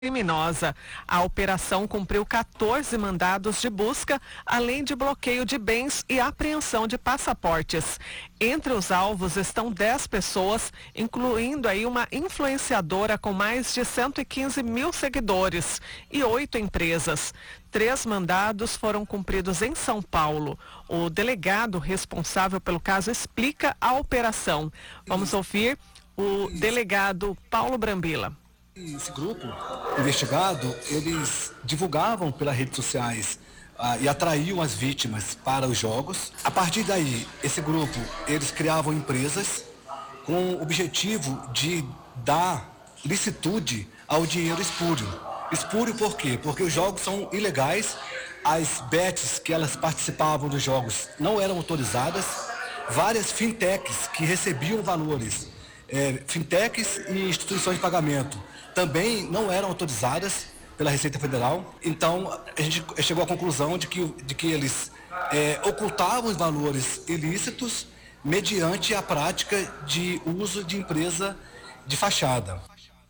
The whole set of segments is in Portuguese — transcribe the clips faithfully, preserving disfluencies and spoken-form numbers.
criminosa. A operação cumpriu quatorze mandados de busca, além de bloqueio de bens e apreensão de passaportes. Entre os alvos estão dez pessoas, incluindo aí uma influenciadora com mais de cento e quinze mil seguidores e oito empresas. Três mandados foram cumpridos em São Paulo. O delegado responsável pelo caso explica a operação. Vamos ouvir o delegado Paulo Brambila. Esse grupo investigado, eles divulgavam pelas redes sociais ah, e atraíam as vítimas para os jogos. A partir daí, esse grupo, eles criavam empresas com o objetivo de dar licitude ao dinheiro espúrio. Espúrio por quê? Porque os jogos são ilegais, as bets que elas participavam dos jogos não eram autorizadas, várias fintechs que recebiam valores, é, fintechs e instituições de pagamento, também não eram autorizadas pela Receita Federal. Então, a gente chegou à conclusão de que, de que eles é, ocultavam os valores ilícitos mediante a prática de uso de empresa de fachada.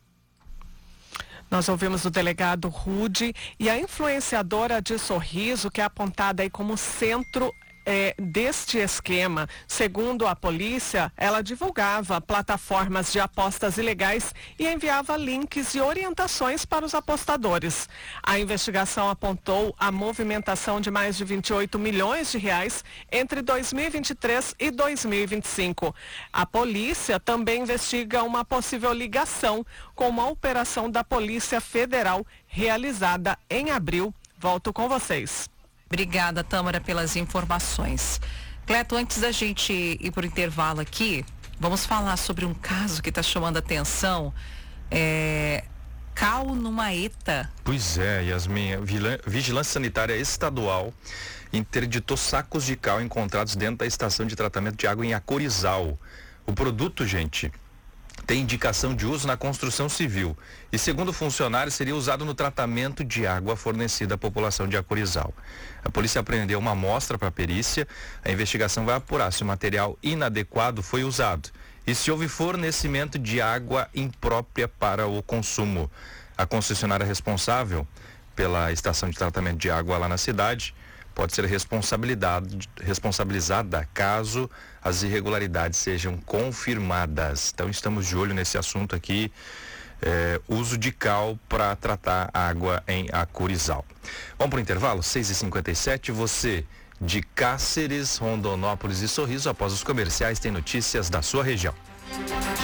Nós ouvimos o delegado Rude e a influenciadora de Sorriso, que é apontada aí como centro É, deste esquema. Segundo a polícia, ela divulgava plataformas de apostas ilegais e enviava links e orientações para os apostadores. A investigação apontou a movimentação de mais de vinte e oito milhões de reais entre dois mil e vinte e três e dois mil e vinte e cinco. A polícia também investiga uma possível ligação com uma operação da Polícia Federal realizada em abril. Volto com vocês. Obrigada, Tâmara, pelas informações. Cleto, antes da gente ir para o intervalo aqui, vamos falar sobre um caso que está chamando a atenção. É... Cal numa ETA. Pois é, Yasmin, Vigilância Sanitária Estadual interditou sacos de cal encontrados dentro da estação de tratamento de água em Acorizal. O produto, gente, tem indicação de uso na construção civil e, segundo o funcionário, seria usado no tratamento de água fornecida à população de Acorizal. A polícia apreendeu uma amostra para a perícia. A investigação vai apurar se o material inadequado foi usado e se houve fornecimento de água imprópria para o consumo. A concessionária responsável pela estação de tratamento de água lá na cidade pode ser responsabilizada caso as irregularidades sejam confirmadas. Então estamos de olho nesse assunto aqui, é, uso de cal para tratar água em Acorizal. Vamos para o intervalo, seis e cinquenta e sete, você de Cáceres, Rondonópolis e Sorriso, após os comerciais tem notícias da sua região.